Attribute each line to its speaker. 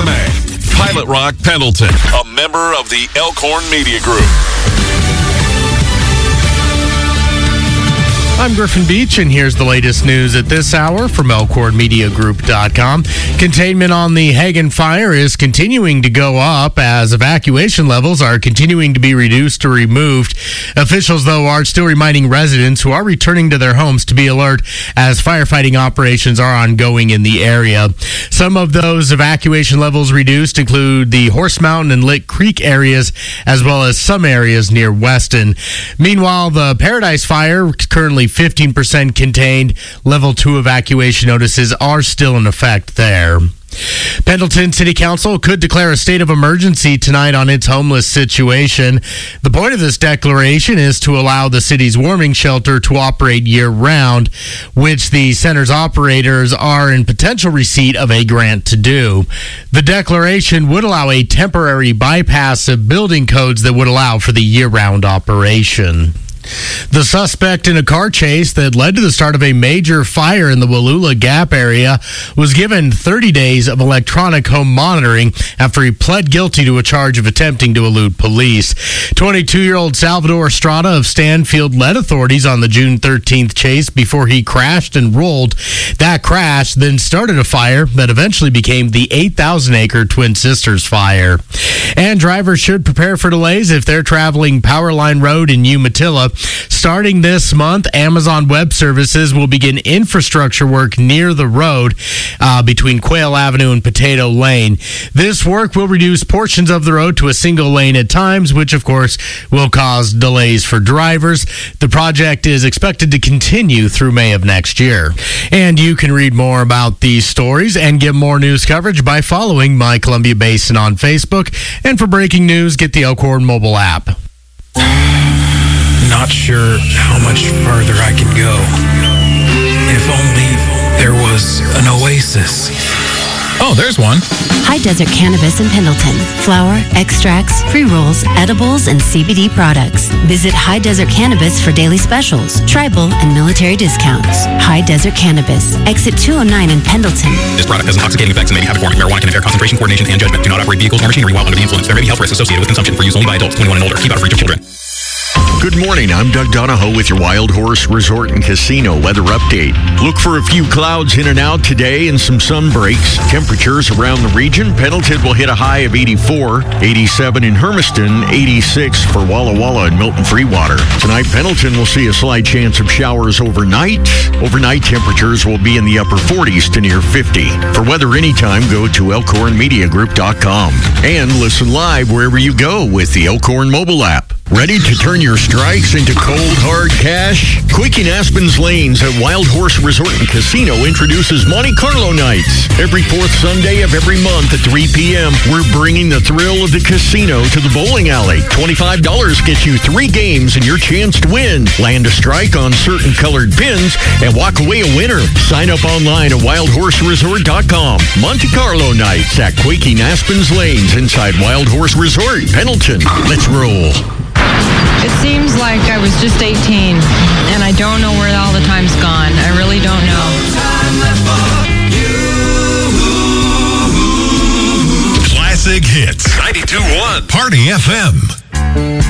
Speaker 1: KFMA, Pilot Rock, Pendleton, a member of the Elkhorn Media Group.
Speaker 2: I'm Griffin Beach, and here's the latest news at this hour from ElkhornMediaGroup.com. Containment on the Hagen fire is continuing to go up as evacuation levels are continuing to be reduced or removed. Officials, though, are still reminding residents who are returning to their homes to be alert as firefighting operations are ongoing in the area. Some of those evacuation levels reduced include the Horse Mountain and Lick Creek areas, as well as some areas near Weston. Meanwhile, the Paradise fire, currently 15% contained. Level 2 evacuation notices are still in effect there. Pendleton City Council could declare a state of emergency tonight on its homeless situation. The point of this declaration is to allow the city's warming shelter to operate year-round, which the center's operators are in potential receipt of a grant to do. The declaration would allow a temporary bypass of building codes that would allow for the year-round operation. The suspect in a car chase that led to the start of a major fire in the Wallula Gap area was given 30 days of electronic home monitoring after he pled guilty to a charge of attempting to elude police. 22-year-old Salvador Estrada of Stanfield led authorities on the June 13th chase before he crashed and rolled. That crash then started a fire that eventually became the 8,000-acre Twin Sisters fire. And drivers should prepare for delays if they're traveling Powerline Road in Umatilla. Starting this month, Amazon Web Services will begin infrastructure work near the road between Quail Avenue and Potato Lane. This work will reduce portions of the road to a single lane at times, which of course will cause delays for drivers. The project is expected to continue through May of next year. And you can read more about these stories and get more news coverage by following My Columbia Basin on Facebook. And for breaking news, get the Elkhorn mobile app.
Speaker 3: Not sure how much farther I can go. If only there was an oasis. Oh, there's one.
Speaker 4: High Desert Cannabis in Pendleton. Flower, extracts, pre-rolls, edibles, and CBD products. Visit High Desert Cannabis for daily specials, tribal, and military discounts. High Desert Cannabis. Exit 209 in Pendleton.
Speaker 5: This product has intoxicating effects and may be habit-forming. Marijuana can impair concentration, coordination, and judgment. Do not operate vehicles or machinery while under the influence. There may be health risks associated with consumption for use only by adults 21 and older. Keep out of reach of children.
Speaker 6: Good morning, I'm Doug Donahoe with your Wild Horse Resort and Casino weather update. Look for a few clouds in and out today and some sun breaks. Temperatures around the region. Pendleton will hit a high of 84, 87 in Hermiston, 86 for Walla Walla and Milton Freewater. Tonight, Pendleton will see a slight chance of showers overnight. Overnight temperatures will be in the upper 40s to near 50. For weather anytime, go to ElkhornMediaGroup.com and listen live wherever you go with the Elkhorn mobile app. Ready to turn your strikes into cold, hard cash? Quickie Aspen's Lanes at Wild Horse Resort and Casino introduces Monte Carlo nights. Every fourth Sunday of every month at 3 p.m., we're bringing the thrill of the casino to the bowling alley. $25 gets you 3 games and your chance to win. Land a strike on certain colored pins and walk away a winner. Sign up online at wildhorseresort.com. Monte Carlo nights at Quickie Aspen's Lanes inside Wild Horse Resort, Pendleton. Let's roll.
Speaker 7: It seems like I was just 18, and I don't know where all the time's gone. I really don't know.
Speaker 1: Classic Hits, 92.1 Party FM.